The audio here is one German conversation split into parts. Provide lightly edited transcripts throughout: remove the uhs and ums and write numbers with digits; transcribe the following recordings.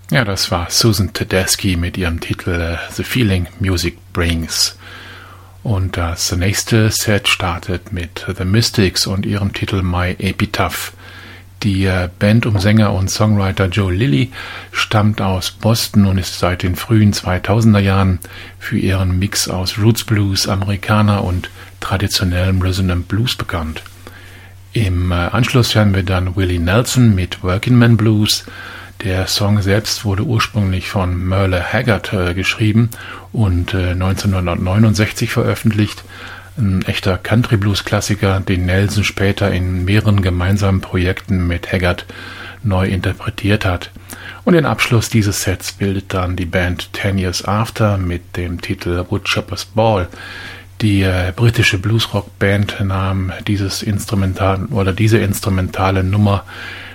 Ja, das war Susan Tedeschi mit ihrem Titel The Feeling Music Brings. Und das nächste Set startet mit The Mystics und ihrem Titel My Epitaph. Die Band um Sänger und Songwriter Joe Lilly stammt aus Boston und ist seit den frühen 2000er Jahren für ihren Mix aus Roots Blues, Amerikaner und traditionellem Rhythm and Blues bekannt. Im Anschluss hören wir dann Willie Nelson mit Working Man Blues. Der Song selbst wurde ursprünglich von Merle Haggard geschrieben und 1969 veröffentlicht. Ein echter Country-Blues-Klassiker, den Nelson später in mehreren gemeinsamen Projekten mit Haggard neu interpretiert hat. Und den Abschluss dieses Sets bildet dann die Band 10 Years After mit dem Titel Woodchopper's Ball. Die britische Bluesrock-Band nahm diese instrumentale Nummer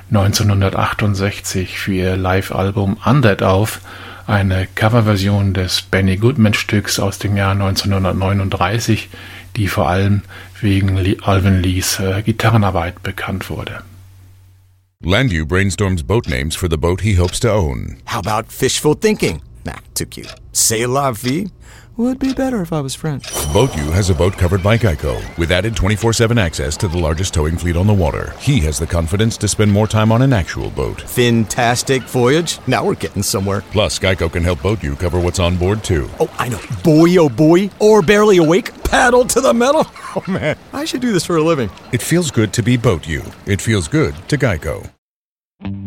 1968 für ihr Live-Album Undead auf, eine Coverversion des Benny Goodman-Stücks aus dem Jahr 1939, die vor allem wegen Alvin Lees Gitarrenarbeit bekannt wurde. Landu brainstorms boat names for the boat he hopes to own. How about fishful thinking? Nah, too cute. C'est la vie? Would be better if I was French. BoatU has a boat covered by Geico, with added 24/7 access to the largest towing fleet on the water. He has the confidence to spend more time on an actual boat. Fantastic voyage. Now we're getting somewhere. Plus, Geico can help BoatU cover what's on board, too. Oh, I know. Boy, oh boy. Or barely awake. Paddle to the metal. Oh, man. I should do this for a living. It feels good to be BoatU. It feels good to Geico.